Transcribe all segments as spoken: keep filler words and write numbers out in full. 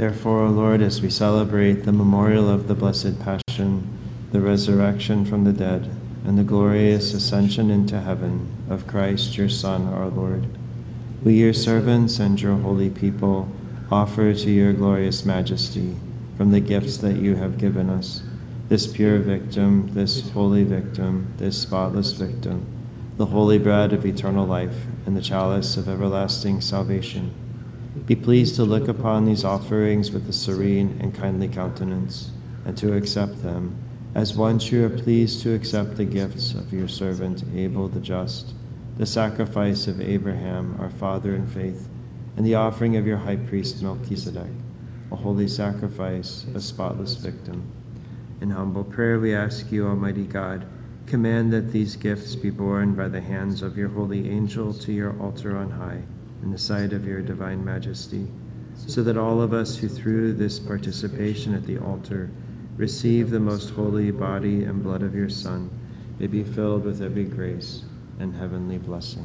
Therefore, O Lord, as we celebrate the memorial of the Blessed Passion, the resurrection from the dead, and the glorious ascension into heaven of Christ, your Son, our Lord, we, your servants and your holy people, offer to your glorious majesty, from the gifts that you have given us, this pure victim, this holy victim, this spotless victim, the holy bread of eternal life, and the chalice of everlasting salvation. Be pleased to look upon these offerings with a serene and kindly countenance, and to accept them, as once you are pleased to accept the gifts of your servant Abel the just, the sacrifice of Abraham, our father in faith, and the offering of your high priest Melchizedek, a holy sacrifice, a spotless victim. In humble prayer we ask you, Almighty God, command that these gifts be borne by the hands of your holy angel to your altar on high, in the sight of your divine majesty, so that all of us who through this participation at the altar receive the most holy body and blood of your Son may be filled with every grace and heavenly blessing.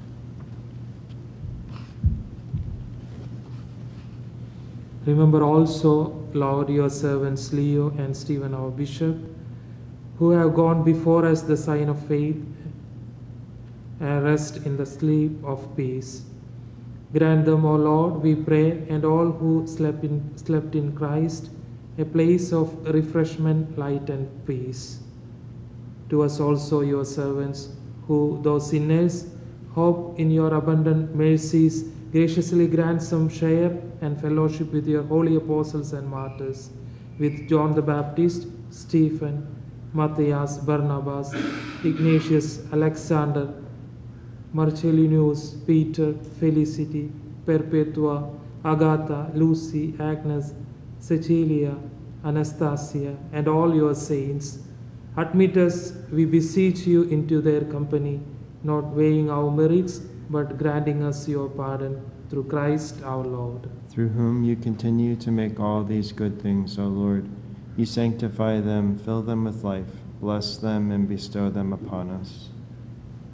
Remember also, Lord, your servants Leo and Stephen, our bishop, who have gone before us the sign of faith and rest in the sleep of peace. Grant them, O Lord, we pray, and all who slept in, slept in Christ, a place of refreshment, light, and peace. To us also, your servants, who, though sinners, hope in your abundant mercies, graciously grant some share and fellowship with your holy apostles and martyrs, with John the Baptist, Stephen, Matthias, Barnabas, Ignatius, Alexander, Marcellinus, Peter, Felicity, Perpetua, Agatha, Lucy, Agnes, Cecilia, Anastasia, and all your saints. Admit us, we beseech you, into their company, not weighing our merits, but granting us your pardon, through Christ our Lord. Through whom you continue to make all these good things, O Lord. You sanctify them, fill them with life, bless them, and bestow them upon us.